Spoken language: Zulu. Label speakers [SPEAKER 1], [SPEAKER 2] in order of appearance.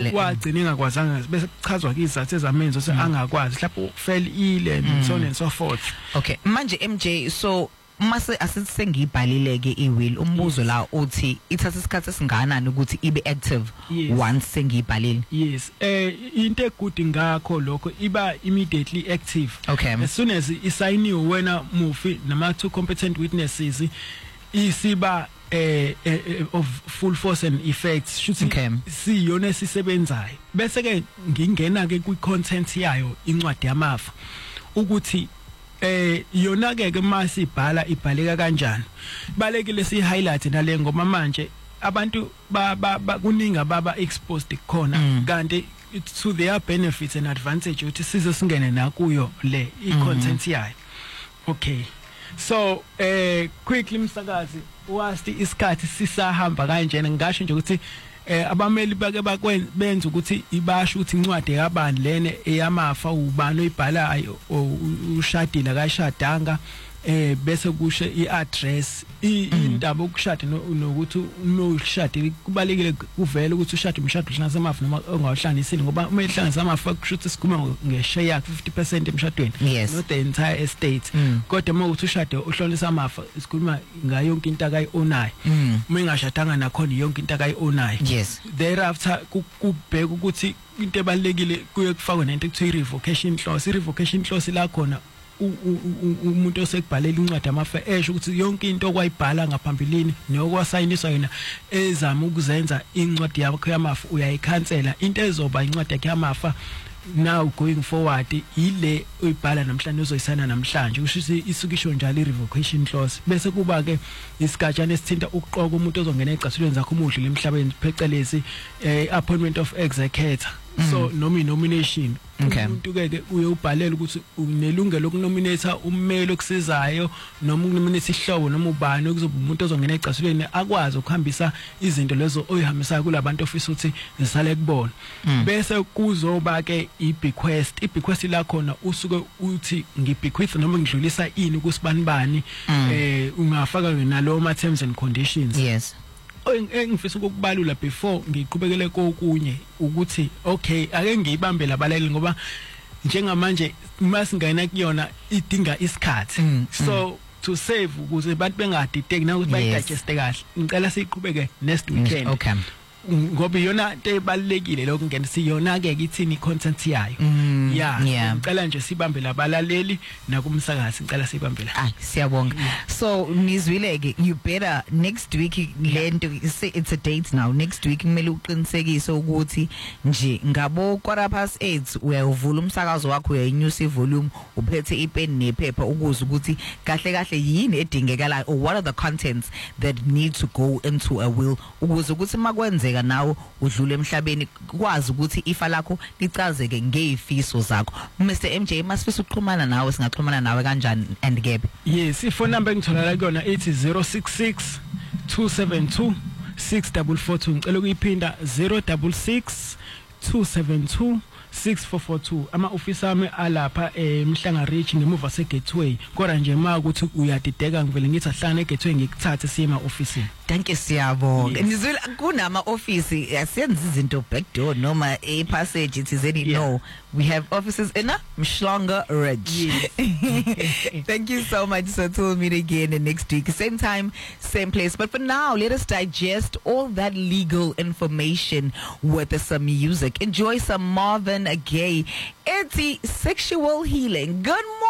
[SPEAKER 1] wagcina engakwazanga bese kuchazwa izathu ezamenzo angakwazi mhlawumbe fell ill and so on and so forth.
[SPEAKER 2] Okay, manje MJ, so mase asisengibhalile ke iwill umbuzo la uthi ithatha isikhathi esinganani ukuthi ibe active once sengibhalile.
[SPEAKER 1] Yes, into egood ngakho lokho iba immediately active.
[SPEAKER 2] Okay,
[SPEAKER 1] as soon as isayiniwe wena mufi nama two competent witnesses isiba of full force and effects shuthi siyona sisebenzayo bese ke ngingena ke kwi content yayo incwadi yamafa ukuthi yona ke masibhala ibhaleka kanjani balekile si highlight nale ngoma manje abantu kuningi ababa exposed khona kanti to their benefits and advantage ukuthi size singene nakuyo le I content yayo. Okay, so quickly msakazi wasti isikhathi sisahamba kanjena ngisho nje ukuthi abameli bake benza ukuthi ibasho ukuthi incwadi yabani lene eyamafa ubani oyibhalayo ushadile kashadanga bese kusho iaddress indaba okushada nokuthi unoshadile kubalekile kuvela ukuthi ushada umshado hlanganisa amafa noma ongawahlanganisile ngoba uma ehlanganisa amafa kusho ukuthi sikhuluma ngeshare yakhe 50% emshadweni not the entire estate kodwa uma uthi ushade uhlonisa amafa sikhuluma ngayo yonke into akayonayo uma engashadanga nakhona yonke into akayonayo. Thereafter kubheka ukuthi into ebalekile kuye kufakwe nento ekuthiwa revocation clause. Revocation clause la khona umuntu osekubhalela incwadi amafa esho ukuthi yonke into okwayibhala ngaphambilini nokwasayiniswa yona ezama ukuzenza incwadi yakho yamafa uyayikhansela. Into ezoba incwadi yakho yamafa now going forward ile uyibhala namhlanje uzoyisana namhlanje kusho isukisho njalo revocation clause bese kuba ke isigajana esithinta ukuqoka umuntu ozongena ecasulweni zakho umudlule emhlabeni phecelezi appointment of executor. So nomination umuntu ke uyobhalela ukuthi unelungelo lokunominate ummeli okusizayo noma ukunominate ihlobo noma ubani okuzoba umuntu ozongena ecasulweni akwazi ukuhambisa izinto lezo oyihambisa kulabantu ofisa ukuthi zisale kubona. Bese kuzoba ke ibequest la khona usuke uthi ngibequest noma ngidlulisa ini kusibani ungafaka nalo ma terms and conditions. Engifisa ukubalula before ngiqhubekele kokunye ukuthi okay ake ngiyibambe labalali ngoba njengamanje masingena kuyona idinga isikhathi so to save ukuze abantu bengadetect na ukuthi bayidigeste kahle ngicela siqhubeke next weekend.
[SPEAKER 2] Okay,
[SPEAKER 1] ngoba iyona into ebalekile lokho ngenisa iyona ke ithini content yayo. Ngicela nje sibambe labalaleli nakumsakazi ngicela sibambe la.
[SPEAKER 2] Siyabonga. So nizwile ke you better next week lento say it's a date now next week kumele uqinisekise ukuthi nje ngabo 8:15 uyavula umsakazo wakho uyayinyusa ivolume uphethe ipen nephepha ukuze ukuthi kahle kahle yini edingekala or what are the contents that need to go into a will ukuze ukuthi makwenzeka nawo udlule emhlabeni kwazi ukuthi ifa lakho licazeke ngezifiso zakho. Mr MJ masifisa ukuxhumana nawe singaxhumana nawe kanjani and gebe?
[SPEAKER 1] Yes, ifone number engitholala kuyona ethi 066 272 6442 ngicela ukuyiphinda 066 272 6442. Ama office ami alapha eMhlanga Reach ngemuva seGateway kodwa nje ma ukuthi uyadideka ngivele ngithi ahlana eGateway ngikuthathe siye ema office.
[SPEAKER 2] Thank you siyabonga. Nizwile kunama office asiyenza izinto backdoor noma passage ithizeni. No, we have offices in Mhlanga Ridge. Thank you so much. So till we meet again next week same time same place, but for now let us digest all that legal information with some music. Enjoy some Marvin Gaye. It's sexual healing. Good morning.